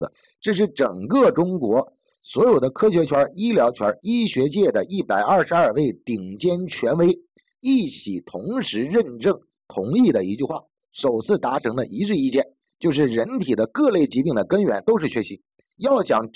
这是整个中国所有的科学圈、医疗圈、医学界的122位顶尖权威一起同时认证同意的一句话，首次达成的一致意见，就是人体的各类疾病的根源都是缺锌。要想